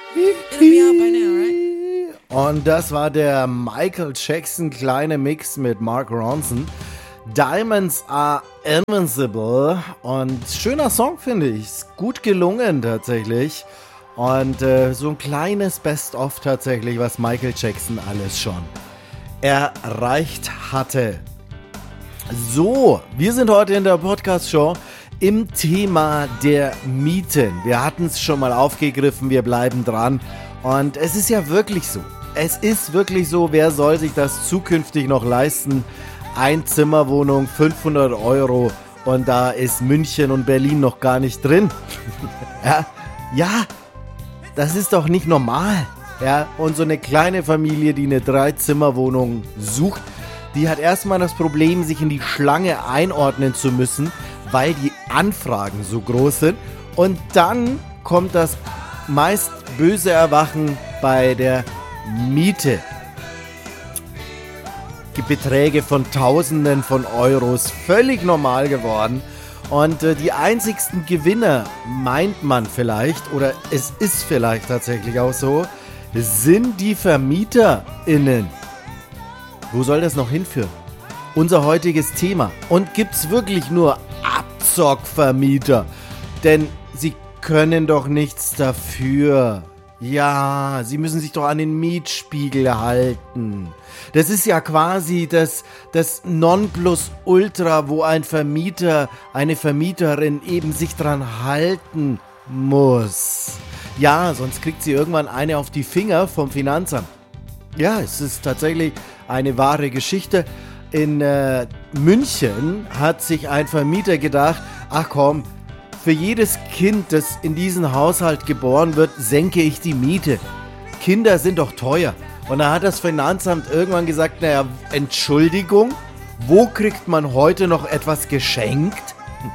It'll be out by now, right? Und das war der Michael Jackson kleine Mix mit Mark Ronson. Diamonds are invincible. Und schöner Song, finde ich. Ist gut gelungen tatsächlich. Und so ein kleines Best-of tatsächlich, was Michael Jackson alles schon erreicht hatte. So, wir sind heute in der Podcast-Show im Thema der Mieten. Wir hatten es schon mal aufgegriffen, wir bleiben dran. Und es ist ja wirklich so. Es ist wirklich so, wer soll sich das zukünftig noch leisten? Einzimmerwohnung, 500 € und da ist München und Berlin noch gar nicht drin. Ja, das ist doch nicht normal. Ja, und so eine kleine Familie, die eine 3-Zimmer-Wohnung sucht, die hat erstmal das Problem, sich in die Schlange einordnen zu müssen, weil die Anfragen so groß sind. Und dann kommt das meist böse Erwachen bei der Miete. Die Beträge von Tausenden von Euros, völlig normal geworden. Und die einzigsten Gewinner, meint man vielleicht, oder es ist vielleicht tatsächlich auch so, sind die VermieterInnen. Wo soll das noch hinführen? Unser heutiges Thema. Und gibt's wirklich nur Abzockvermieter? Denn sie können doch nichts dafür. Ja, sie müssen sich doch an den Mietspiegel halten. Das ist ja quasi das Nonplusultra, wo ein Vermieter, eine Vermieterin eben sich dran halten muss. Ja, sonst kriegt sie irgendwann eine auf die Finger vom Finanzamt. Ja, es ist tatsächlich eine wahre Geschichte. In München hat sich ein Vermieter gedacht, ach komm, für jedes Kind, das in diesen Haushalt geboren wird, senke ich die Miete. Kinder sind doch teuer. Und da hat das Finanzamt irgendwann gesagt, naja, Entschuldigung, wo kriegt man heute noch etwas geschenkt?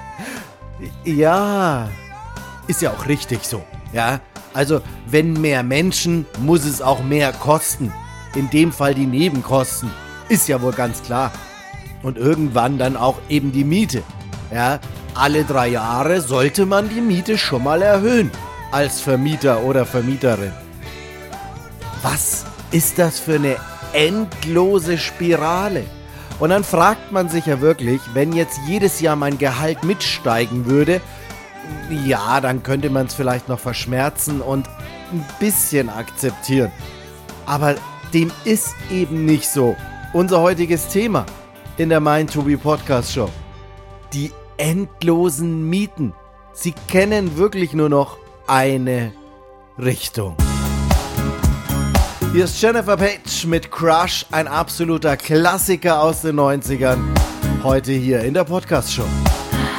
Ja, ist ja auch richtig so. Ja, also wenn mehr Menschen, muss es auch mehr kosten. In dem Fall die Nebenkosten. Ist ja wohl ganz klar. Und irgendwann dann auch eben die Miete. Ja, alle 3 Jahre sollte man die Miete schon mal erhöhen. Als Vermieter oder Vermieterin. Was ist das für eine endlose Spirale? Und dann fragt man sich ja wirklich, wenn jetzt jedes Jahr mein Gehalt mitsteigen würde, ja, dann könnte man es vielleicht noch verschmerzen und ein bisschen akzeptieren. Aber dem ist eben nicht so. Unser heutiges Thema in der Mind2Be Podcast Show. Die endlosen Mieten. Sie kennen wirklich nur noch eine Richtung. Hier ist Jennifer Page mit Crush, ein absoluter Klassiker aus den 90ern. Heute hier in der Podcast Show.